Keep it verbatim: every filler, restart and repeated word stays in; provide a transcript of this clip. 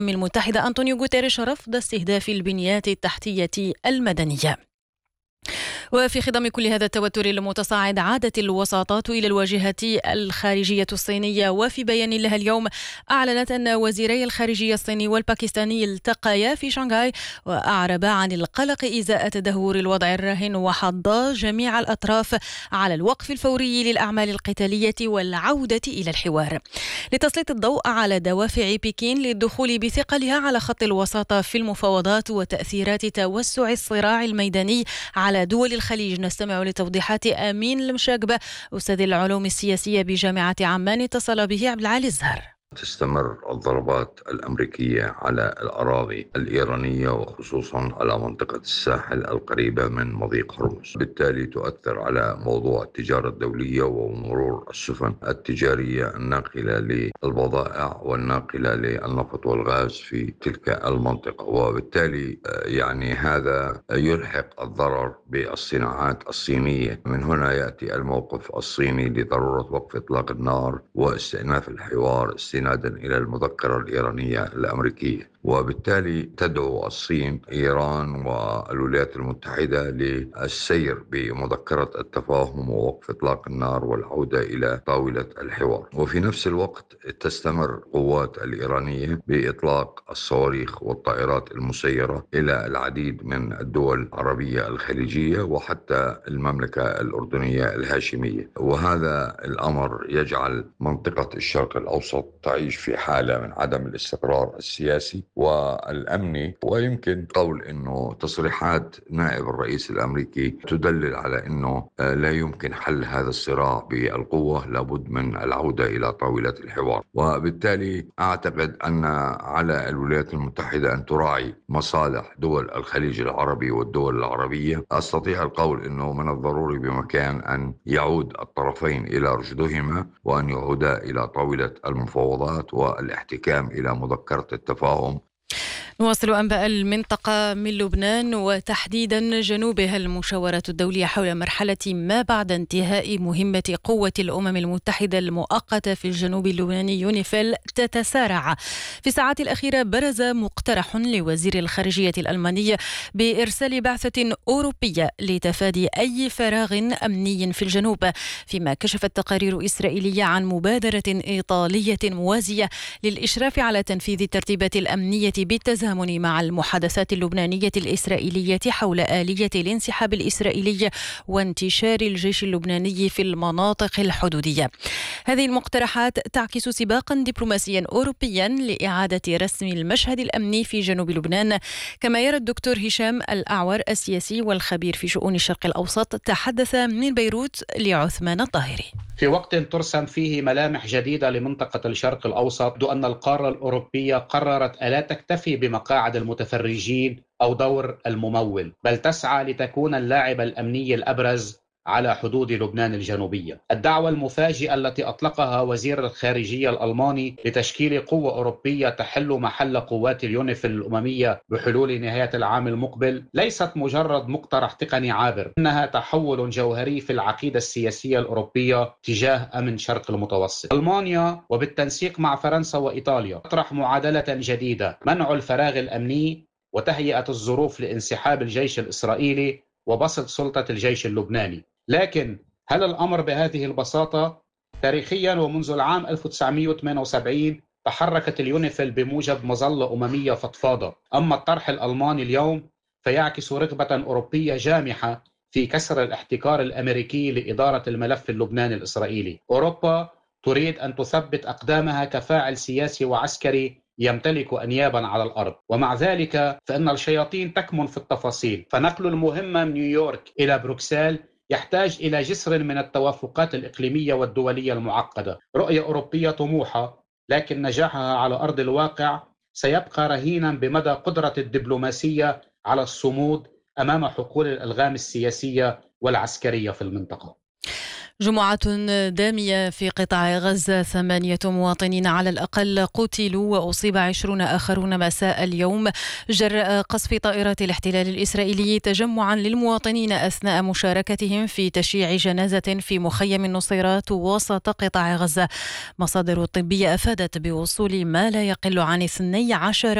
المتحدة أنطونيو غوتيريش رفض استهداف البنيات التحتية المدنية. وفي خضم كل هذا التوتر المتصاعد عادت الوساطات إلى الواجهة الخارجية الصينية، وفي بيان لها اليوم أعلنت أن وزيري الخارجية الصيني والباكستاني التقيا في شنغهاي وأعربا عن القلق إزاء تدهور الوضع الراهن، وحضا جميع الأطراف على الوقف الفوري للأعمال القتالية والعودة إلى الحوار لتسليط الضوء على دوافع بكين للدخول بثقلها على خط الوساطة في المفاوضات وتأثيرات توسع الصراع الميداني على دول الخليج. نستمع لتوضيحات أمين المشاقبة أستاذ العلوم السياسية بجامعة عمان، اتصل به عبد العالي الزهر. تستمر الضربات الأمريكية على الأراضي الإيرانية وخصوصا على منطقة الساحل القريبة من مضيق هرمز، بالتالي تؤثر على موضوع التجارة الدولية ومرور السفن التجارية الناقلة للبضائع والناقلة للنفط والغاز في تلك المنطقة، وبالتالي يعني هذا يلحق الضرر بالصناعات الصينية. من هنا يأتي الموقف الصيني لضرورة وقف إطلاق النار واستئناف الحوار استنادا إلى المذكرة الإيرانية الأمريكية، وبالتالي تدعو الصين إيران والولايات المتحدة للسير بمذكرة التفاهم ووقف إطلاق النار والعودة إلى طاولة الحوار. وفي نفس الوقت تستمر قوات الإيرانية بإطلاق الصواريخ والطائرات المسيرة إلى العديد من الدول العربية الخليجية وحتى المملكة الأردنية الهاشمية، وهذا الأمر يجعل منطقة الشرق الأوسط تعيش في حالة من عدم الاستقرار السياسي والأمني. ويمكن قول أنه تصريحات نائب الرئيس الأمريكي تدلل على أنه لا يمكن حل هذا الصراع بالقوة، لابد من العودة إلى طاولة الحوار. وبالتالي أعتقد أن على الولايات المتحدة أن تراعي مصالح دول الخليج العربي والدول العربية. أستطيع القول أنه من الضروري بمكان أن يعود الطرفين إلى رشدهما وأن يعودا إلى طاولة المفاوضات والاحتكام إلى مذكرة التفاهم. نواصل أنباء المنطقة من لبنان وتحديدا جنوبها. المشاورة الدولية حول مرحلة ما بعد انتهاء مهمة قوة الأمم المتحدة المؤقتة في الجنوب اللبناني يونيفيل تتسارع. في الساعات الأخيرة برز مقترح لوزير الخارجية الألماني بإرسال بعثة أوروبية لتفادي أي فراغ أمني في الجنوب، فيما كشفت تقارير إسرائيلية عن مبادرة إيطالية موازية للإشراف على تنفيذ الترتيبات الأمنية بالتزامن مع المحادثات اللبنانية الإسرائيلية حول آلية الانسحاب الإسرائيلي وانتشار الجيش اللبناني في المناطق الحدودية. هذه المقترحات تعكس سباقا دبلوماسيا أوروبيا لإعادة رسم المشهد الأمني في جنوب لبنان، كما يرى الدكتور هشام الأعور السياسي والخبير في شؤون الشرق الأوسط. تحدث من بيروت لعثمان الطاهري. في وقت ترسم فيه ملامح جديدة لمنطقة الشرق الأوسط، دو أن القارة الأوروبية قررت ألا تكتفي بمقاعد المتفرجين أو دور الممول، بل تسعى لتكون اللاعب الأمني الأبرز على حدود لبنان الجنوبية. الدعوة المفاجئة التي أطلقها وزير الخارجية الألماني لتشكيل قوة أوروبية تحل محل قوات اليونيفيل الأممية بحلول نهاية العام المقبل ليست مجرد مقترح تقني عابر، إنها تحول جوهري في العقيدة السياسية الأوروبية تجاه أمن شرق المتوسط. ألمانيا وبالتنسيق مع فرنسا وإيطاليا تطرح معادلة جديدة: منع الفراغ الأمني وتهيئة الظروف لانسحاب الجيش الإسرائيلي وبسط سلطة الجيش اللبناني. لكن هل الأمر بهذه البساطة؟ تاريخيا ومنذ العام ألف وتسعمئة وثمانية وسبعين تحركت اليونيفيل بموجب مظلة أممية فضفاضة. أما الطرح الألماني اليوم فيعكس رغبة أوروبية جامحة في كسر الاحتكار الأمريكي لإدارة الملف اللبناني الإسرائيلي. أوروبا تريد أن تثبت أقدامها كفاعل سياسي وعسكري يمتلك أنيابا على الأرض، ومع ذلك فإن الشياطين تكمن في التفاصيل. فنقل المهمة من نيويورك إلى بروكسل يحتاج إلى جسر من التوافقات الإقليمية والدولية المعقدة. رؤية أوروبية طموحة، لكن نجاحها على أرض الواقع سيبقى رهينا بمدى قدرة الدبلوماسية على الصمود أمام حقول الألغام السياسية والعسكرية في المنطقة. جمعة دامية في قطاع غزة، ثمانية مواطنين على الأقل قتلوا وأصيب عشرون آخرون مساء اليوم جراء قصف طائرات الاحتلال الإسرائيلي تجمعا للمواطنين أثناء مشاركتهم في تشييع جنازة في مخيم النصيرات وسط قطاع غزة. مصادر طبية أفادت بوصول ما لا يقل عن اثني عشر